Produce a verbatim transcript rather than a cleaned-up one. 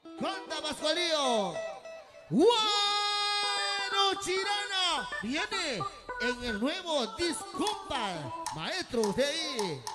Canta Pascualío. Bueno, Chirana viene en el nuevo Discompa. Maestro, usted ahí.